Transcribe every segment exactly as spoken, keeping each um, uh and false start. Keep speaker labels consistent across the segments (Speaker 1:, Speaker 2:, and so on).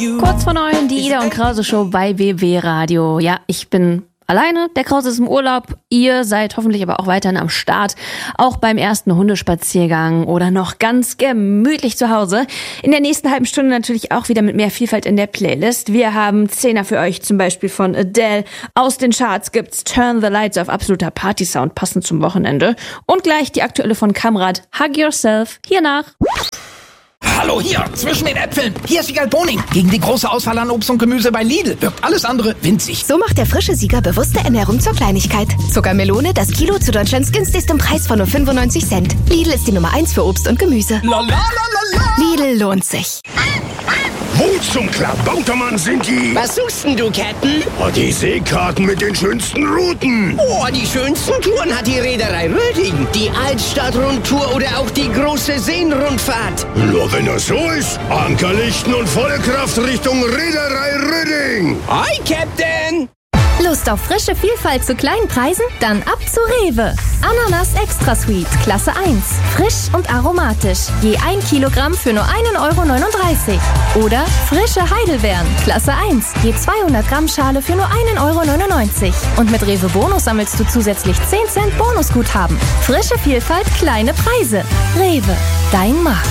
Speaker 1: Kurz vor neun, die Ida und Krause Show bei B B Radio. Ja, ich bin alleine, der Krause ist im Urlaub, ihr seid hoffentlich aber auch weiterhin am Start, auch beim ersten Hundespaziergang oder noch ganz gemütlich zu Hause. In der nächsten halben Stunde natürlich auch wieder mit mehr Vielfalt in der Playlist. Wir haben Zehner für euch, zum Beispiel von Adele. Aus den Charts gibt's Turn the Lights auf absoluter Party-Sound, passend zum Wochenende. Und gleich die aktuelle von Kamrat, Hug Yourself, hiernach.
Speaker 2: Hallo hier, zwischen den Äpfeln. Hier ist Siegal Boning. Gegen die große Auswahl an Obst und Gemüse bei Lidl wirkt alles andere winzig.
Speaker 3: So macht der frische Sieger bewusste Ernährung zur Kleinigkeit. Zuckermelone, das Kilo zu Deutschlands günstigstem Preis von nur fünfundneunzig Cent. Lidl ist die Nummer eins für Obst und Gemüse.
Speaker 2: La la la la la.
Speaker 3: Lidl lohnt sich.
Speaker 4: Wo zum Klabautermann sind die?
Speaker 5: Was suchst denn du, Captain?
Speaker 4: Oh, die Seekarten mit den schönsten Routen.
Speaker 5: Oh, die schönsten Touren hat die Reederei Röding. Die Altstadtrundtour oder auch die große Seenrundfahrt.
Speaker 4: Nur wenn das so ist, Ankerlichten und volle Kraft Richtung Reederei Röding.
Speaker 5: Hi, Captain!
Speaker 6: Lust auf frische Vielfalt zu kleinen Preisen? Dann ab zu Rewe. Ananas Extra Sweet, Klasse eins. Frisch und aromatisch. Je ein Kilogramm für nur ein Euro neununddreißig. Oder frische Heidelbeeren, Klasse eins. Je zweihundert Gramm Schale für nur ein Euro neunundneunzig. Und mit Rewe Bonus sammelst du zusätzlich zehn Cent Bonusguthaben. Frische Vielfalt, kleine Preise. Rewe, dein Markt.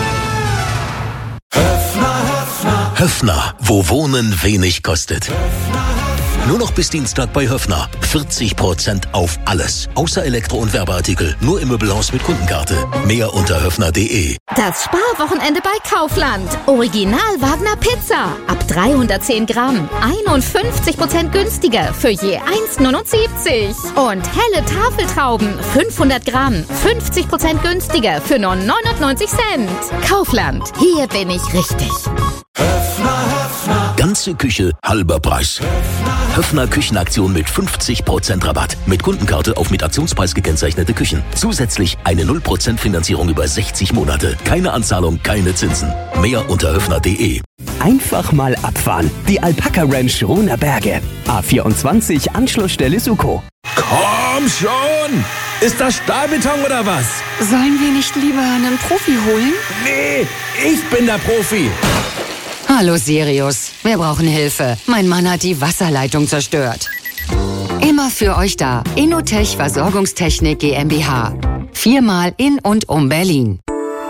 Speaker 7: Höffner, Höffner. Höffner, wo Wohnen wenig kostet. Nur noch bis Dienstag bei Höffner. vierzig Prozent auf alles. Außer Elektro- und Werbeartikel. Nur im Möbelhaus mit Kundenkarte. Mehr unter höffner punkt de.
Speaker 8: Das Sparwochenende bei Kaufland. Original Wagner Pizza. Ab dreihundertzehn Gramm. einundfünfzig Prozent günstiger für je eins neunundsiebzig. Und helle Tafeltrauben. fünfhundert Gramm. fünfzig Prozent günstiger für nur neunundneunzig Cent. Kaufland. Hier bin ich richtig.
Speaker 7: Höffner, Höffner. Ganze Küche, halber Preis. Höffner Küchenaktion mit fünfzig Prozent Rabatt. Mit Kundenkarte auf mit Aktionspreis gekennzeichnete Küchen. Zusätzlich eine null Prozent Finanzierung über sechzig Monate. Keine Anzahlung, keine Zinsen. Mehr unter höffner punkt de.
Speaker 9: Einfach mal abfahren. Die Alpaka Ranch Ruhner Berge. A vierundzwanzig, Anschlussstelle Suko.
Speaker 10: Komm schon! Ist das Stahlbeton oder was?
Speaker 11: Sollen wir nicht lieber einen Profi holen?
Speaker 10: Nee, ich bin der Profi.
Speaker 11: Hallo Sirius, wir brauchen Hilfe. Mein Mann hat die Wasserleitung zerstört. Immer für euch da. Innotech Versorgungstechnik GmbH. Viermal in und um Berlin.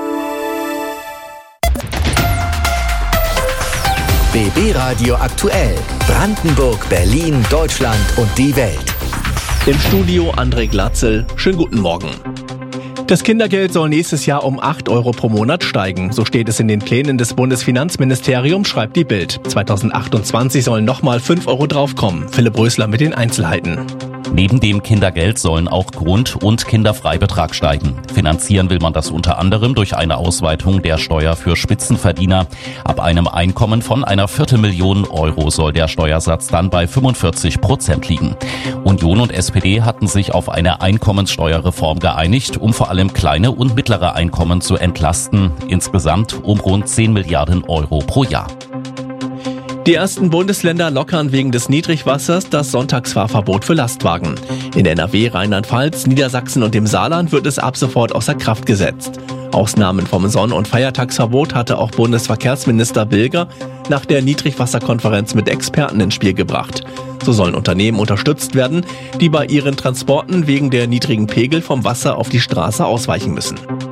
Speaker 12: B B Radio aktuell. Brandenburg, Berlin, Deutschland und die Welt.
Speaker 13: Im Studio André Glatzel. Schönen guten Morgen. Das Kindergeld soll nächstes Jahr um acht Euro pro Monat steigen. So steht es in den Plänen des Bundesfinanzministeriums, schreibt die Bild. zweitausendachtundzwanzig sollen nochmal fünf Euro draufkommen. Philipp Rösler mit den Einzelheiten.
Speaker 14: Neben dem Kindergeld sollen auch Grund- und Kinderfreibetrag steigen. Finanzieren will man das unter anderem durch eine Ausweitung der Steuer für Spitzenverdiener. Ab einem Einkommen von einer Viertelmillion Euro soll der Steuersatz dann bei fünfundvierzig Prozent liegen. Union und S P D hatten sich auf eine Einkommenssteuerreform geeinigt, um vor allem kleine und mittlere Einkommen zu entlasten. Insgesamt um rund zehn Milliarden Euro pro Jahr.
Speaker 13: Die ersten Bundesländer lockern wegen des Niedrigwassers das Sonntagsfahrverbot für Lastwagen. In N R W, Rheinland-Pfalz, Niedersachsen und dem Saarland wird es ab sofort außer Kraft gesetzt. Ausnahmen vom Sonn- und Feiertagsverbot hatte auch Bundesverkehrsminister Bilger nach der Niedrigwasserkonferenz mit Experten ins Spiel gebracht. So sollen Unternehmen unterstützt werden, die bei ihren Transporten wegen der niedrigen Pegel vom Wasser auf die Straße ausweichen müssen.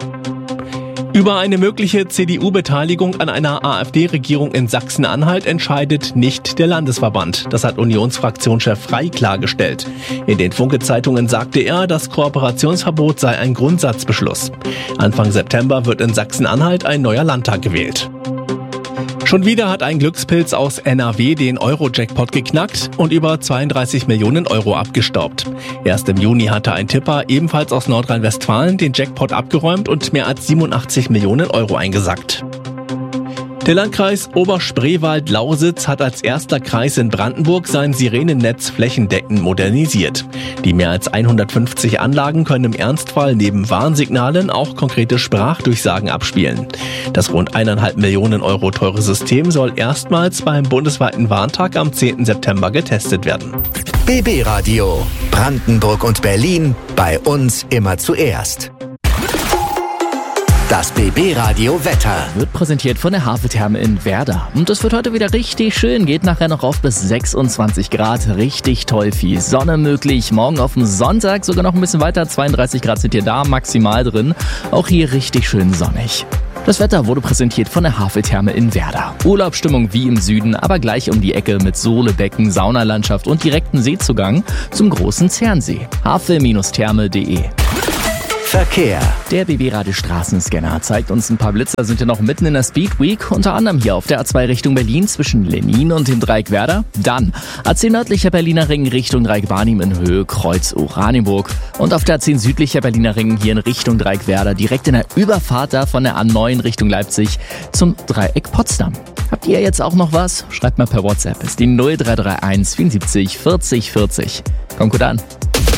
Speaker 13: Über eine mögliche C D U-Beteiligung an einer AfD-Regierung in Sachsen-Anhalt entscheidet nicht der Landesverband. Das hat Unionsfraktionschef Frey klargestellt. In den Funke-Zeitungen sagte er, das Kooperationsverbot sei ein Grundsatzbeschluss. Anfang September wird in Sachsen-Anhalt ein neuer Landtag gewählt. Schon wieder hat ein Glückspilz aus N R W den Euro-Jackpot geknackt und über zweiunddreißig Millionen Euro abgestaubt. Erst im Juni hatte ein Tipper, ebenfalls aus Nordrhein-Westfalen, den Jackpot abgeräumt und mehr als siebenundachtzig Millionen Euro eingesackt. Der Landkreis Oberspreewald-Lausitz hat als erster Kreis in Brandenburg sein Sirenennetz flächendeckend modernisiert. Die mehr als hundertfünfzig Anlagen können im Ernstfall neben Warnsignalen auch konkrete Sprachdurchsagen abspielen. Das rund eineinhalb Millionen Euro teure System soll erstmals beim bundesweiten Warntag am zehnten September getestet werden.
Speaker 12: B B Radio. Brandenburg und Berlin. Bei uns immer zuerst. Das B B-Radio Wetter
Speaker 15: wird präsentiert von der Haveltherme in Werder. Und es wird heute wieder richtig schön, geht nachher noch auf bis sechsundzwanzig Grad. Richtig toll, viel Sonne möglich. Morgen auf dem Sonntag sogar noch ein bisschen weiter, zweiunddreißig Grad sind hier da maximal drin. Auch hier richtig schön sonnig. Das Wetter wurde präsentiert von der Haveltherme in Werder. Urlaubsstimmung wie im Süden, aber gleich um die Ecke mit Sohlebecken, Saunalandschaft und direkten Seezugang zum großen Zernsee. havel Therme punkt de.
Speaker 12: Verkehr.
Speaker 15: Der B B-Radio Straßenscanner zeigt uns ein paar Blitzer, sind ja noch mitten in der Speed Week, unter anderem hier auf der A zwei Richtung Berlin zwischen Lenin und dem Dreieck Werder. Dann A zehn nördlicher Berliner Ring Richtung Dreieck Barnim in Höhe Kreuz Oranienburg. Und auf der A zehn südlicher Berliner Ring hier in Richtung Dreieck Werder, direkt in der Überfahrt da von der A neun Richtung Leipzig zum Dreieck Potsdam. Habt ihr jetzt auch noch was? Schreibt mal per WhatsApp. Ist die null drei drei eins vierundsiebzig vierzig vierzig. Kommt gut an.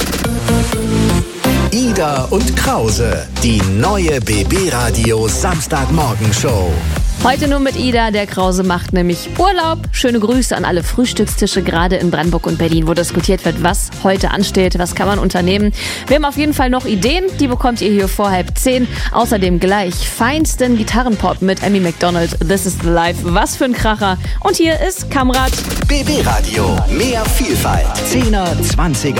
Speaker 12: Ida und Krause, die neue B B-Radio Samstagmorgenshow.
Speaker 1: Heute nur mit Ida, der Krause macht nämlich Urlaub. Schöne Grüße an alle Frühstückstische, gerade in Brandenburg und Berlin, wo diskutiert wird, was heute ansteht, was kann man unternehmen. Wir haben auf jeden Fall noch Ideen, die bekommt ihr hier vor halb zehn. Außerdem gleich feinsten Gitarrenpop mit Amy Macdonald, This is the Life, was für ein Kracher. Und hier ist Kamrat.
Speaker 12: B B-Radio, mehr Vielfalt, zehner, zwanziger.